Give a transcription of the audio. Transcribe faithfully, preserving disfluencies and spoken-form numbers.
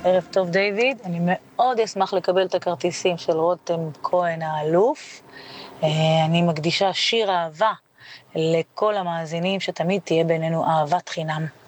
ערב טוב דיוויד, אני מאוד אשמח לקבל את הכרטיסים של רותם כהן האלוף. אני מקדישה שיר אהבה לכל המאזינים, שתמיד תהיה בינינו אהבת חינם.